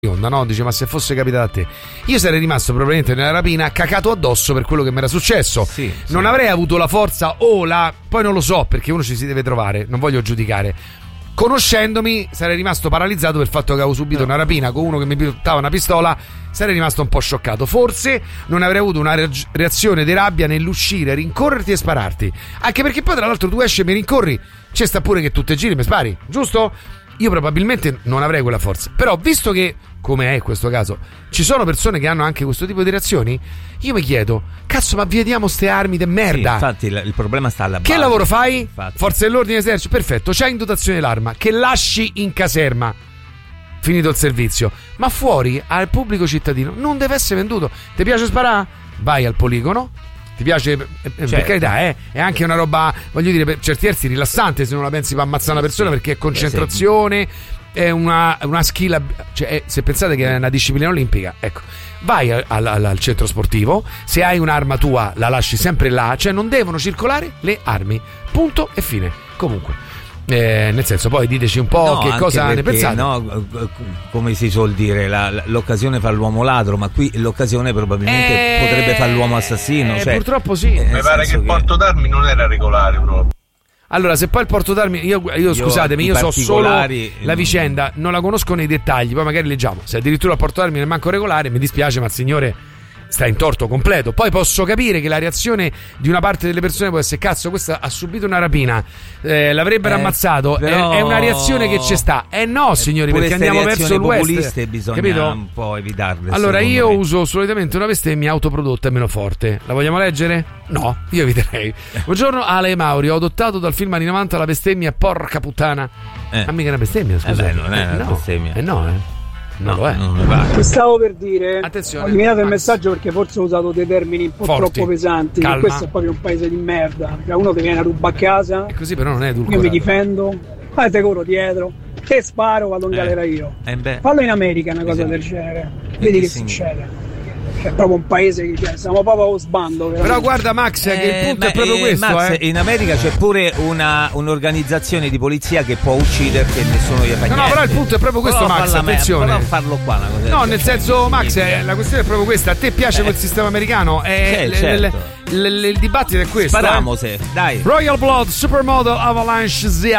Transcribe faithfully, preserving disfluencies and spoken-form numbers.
onda, no? Dice, ma se fosse capitato a te, io sarei rimasto probabilmente nella rapina cacato addosso per quello che mi era successo. Sì, non sì. avrei avuto la forza o la, poi non lo so, perché uno ci si deve trovare, non voglio giudicare. Conoscendomi sarei rimasto paralizzato per il fatto che avevo subito una rapina con uno che mi buttava una pistola, sarei rimasto un po' scioccato. Forse non avrei avuto una reazione di rabbia nell'uscire, rincorrerti e spararti, anche perché poi tra l'altro tu esci e mi rincorri, c'è sta pure che tu te giri e mi spari, giusto? Io probabilmente non avrei quella forza. Però visto che, come è in questo caso, ci sono persone che hanno anche questo tipo di reazioni, io mi chiedo, cazzo, ma vediamo ste armi de merda. Sì, infatti il, il problema sta alla base. Che lavoro fai? Infatti. Forze dell'ordine, esercito, perfetto, c'hai in dotazione l'arma che lasci in caserma finito il servizio, ma fuori al pubblico cittadino non deve essere venduto. Ti piace sparare? Vai al poligono. Ti piace, certo. Per carità, eh? È anche una roba, voglio dire, per certi versi rilassante se non la pensi per ammazzare una persona, perché è concentrazione, è una, una skill, cioè è, se pensate che è una disciplina olimpica, ecco, vai al, al, al centro sportivo, se hai un'arma tua la lasci sempre là, cioè non devono circolare le armi, punto e fine. Comunque Eh, nel senso, poi diteci un po' no, che cosa perché, ne pensate. No, come si suol dire, la, l'occasione fa l'uomo ladro, ma qui l'occasione probabilmente eh, potrebbe fare l'uomo assassino. Eh, cioè, purtroppo sì. eh, Mi pare che il che... porto d'armi non era regolare proprio. Allora, se poi il porto d'armi, io, io, io scusatemi, io so solo la vicenda, non la conosco nei dettagli, poi magari leggiamo. Se addirittura il porto d'armi non è manco regolare, mi dispiace, ma il signore sta in torto completo. Poi posso capire che la reazione di una parte delle persone può essere, cazzo, questa ha subito una rapina, eh, l'avrebbero eh, ammazzato, però... è, è una reazione che ci sta. Eh no, signori, perché andiamo verso l'West, bisogna capito? Un po' evitarle. Allora io me. uso solitamente una bestemmia autoprodotta e meno forte. La vogliamo leggere? No, io eviterei. Buongiorno Ale Mauri, ho adottato dal film anni novanta la bestemmia porca puttana. Eh. Ma mica una bestemmia, scusa. Eh beh, non è una eh, no. bestemmia. Eh no, eh. No, lo è. Non lo va. Ti stavo per dire, attenzione, ho eliminato Max. il messaggio perché forse ho usato dei termini un po' Forti. troppo pesanti. Calma. Questo è proprio un paese di merda. Uno ti viene a rubare a casa, E così però non è edulcorato. io mi difendo, poi te corro dietro, te sparo, vado in Eh. galera io. Eh beh. Fallo in America una cosa Bisogna. del genere, vedi che sì. succede. È proprio un paese che cioè, siamo proprio allo sbando. Veramente. Però guarda Max, che il punto Eh, è proprio eh, questo, Max, eh. in America c'è pure una, un'organizzazione di polizia che può ucciderti e nessuno gli fa No, niente. no, però il punto è proprio questo, Però Max, farla me- attenzione. Però farlo qua una cosa. No, nel senso, Max, eh, la questione è proprio questa. A te piace quel sistema americano? Eh, Sì, l- certo. l- l- l- il dibattito è questo. Spariamo eh. se, dai. Royal Blood Supermodel Avalanche Z